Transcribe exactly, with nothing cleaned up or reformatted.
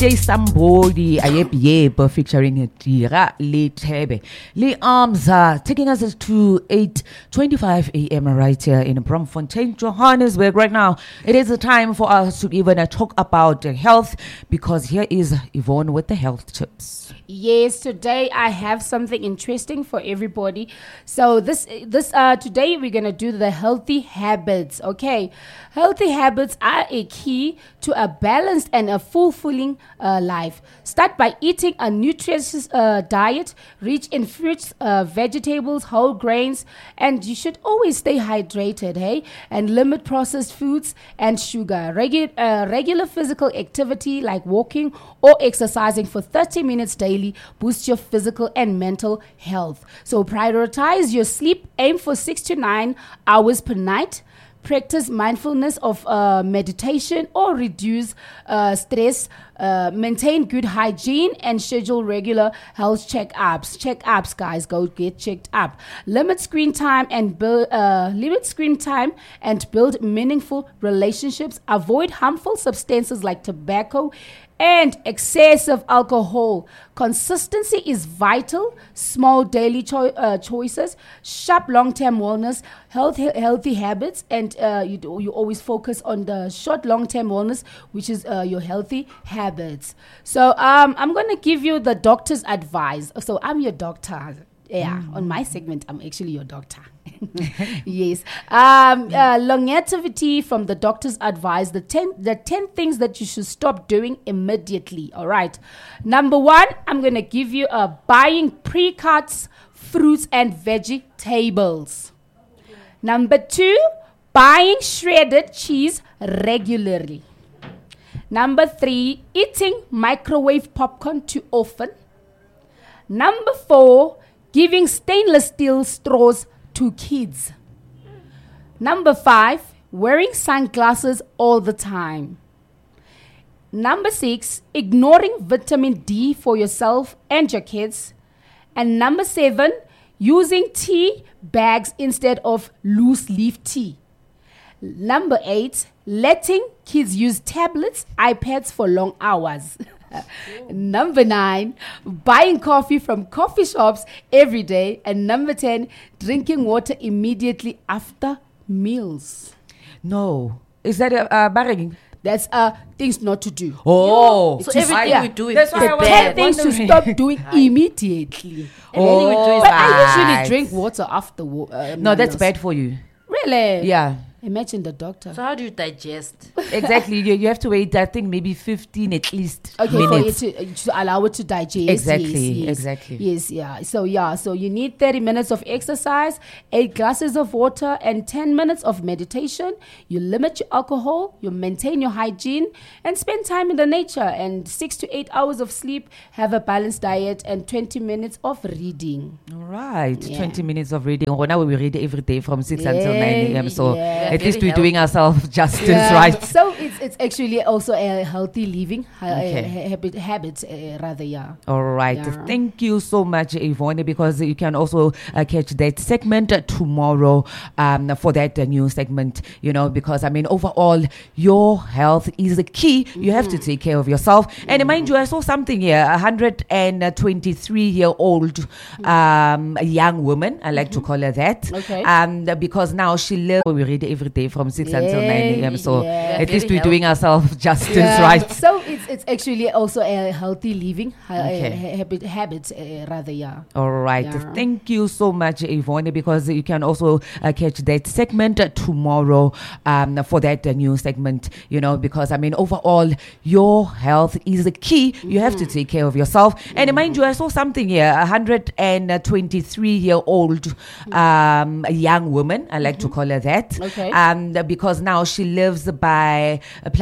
Say somebody ayep featuring Tira Le Tebe. Le Arms are taking us to eight twenty-five a.m. right here in Braamfontein, Johannesburg. Right now, it is the time for us to even uh, talk about uh, health, because here is Yvonne with the health tips. Yes, today I have something interesting for everybody. So this this uh today we're gonna do the healthy habits. Okay, healthy habits are a key to a balanced and a fulfilling uh, life. Start by eating a nutritious uh, diet rich in fruits, uh, vegetables, whole grains, and you should always stay hydrated. Hey, and limit processed foods and sugar. Regu- uh, regular physical activity like walking or exercising for thirty minutes daily boost your physical and mental health. So prioritize your sleep. Aim for six to nine hours per night. Practice mindfulness of uh, meditation or reduce uh, stress. Uh, maintain good hygiene and schedule regular health check-ups. Check-ups, guys, go get checked up. Limit screen time and build. Uh, limit screen time and build meaningful relationships. Avoid harmful substances like tobacco and excessive alcohol. Consistency is vital. Small daily cho- uh, choices, sharp long-term wellness, health, he- healthy habits, and uh, you do, you always focus on the short long-term wellness, which is uh, your healthy habits. So um, I'm going to give you the doctor's advice. So I'm your doctor. Yeah, mm. On my segment, I'm actually your doctor. Yes. Um, uh, longevity from the doctor's advice, the ten, the ten things that you should stop doing immediately. All right. Number one, I'm going to give you a buying pre-cuts, fruits and vegetables. Number two, buying shredded cheese regularly. Number three, eating microwave popcorn too often. Number four, giving stainless steel straws to kids. Number five, wearing sunglasses all the time. Number six, ignoring vitamin D for yourself and your kids. And number seven, using tea bags instead of loose leaf tea. Number eight, letting kids use tablets, iPads for long hours. Number nine, buying coffee from coffee shops every day. And number ten, drinking water immediately after meals. No. Is that a uh, barring? That's uh things not to do. Oh, yeah. So everything yeah. we do is That's why I The was ten like things to wondering. stop doing immediately. Oh, we do is But I right. usually drink water after wo- uh, No, that's meals. bad for you. Really? Yeah. Imagine the doctor. So how do you digest? Exactly. You, you have to wait, I think, maybe fifteen at least Okay, minutes. for it to, to allow it to digest. Exactly, yes, yes. exactly. Yes, yeah. So, yeah, so you need thirty minutes of exercise, eight glasses of water, and ten minutes of meditation. You limit your alcohol, you maintain your hygiene, and spend time in the nature. And six to eight hours of sleep, have a balanced diet, and twenty minutes of reading. All right. Yeah. twenty minutes of reading. Oh, now we read every day from six until nine a.m. So Yeah. at least Very we're doing healthy. ourselves justice, Yeah. right? So it's it's actually also a healthy living, ha- Okay. uh, habit, habits, uh, rather, yeah. All right. Yeah. Thank you so much, Yvonne, because you can also uh, catch that segment uh, tomorrow um, for that uh, new segment, you know, because, I mean, overall, your health is the key. You have to take care of yourself. And mind you, I saw something here, a one hundred twenty-three-year-old um, young woman, I like to call her that. Okay. Um, because now she lives, we read every day from six until nine a.m. So Yeah. at least Very we're doing healthy. ourselves justice, Yeah. right? So it's it's actually also a healthy living, ha- Okay. uh, habit, habits, uh, rather, yeah. All right. Yeah. Thank you so much, Yvonne, because you can also uh, catch that segment uh, tomorrow um, for that uh, new segment, you know, because, I mean, overall, your health is the key. You have to take care of yourself. And mind you, I saw something here, a one hundred twenty-three-year-old um, young woman, I like to call her that. Okay. Um, because now she lives by a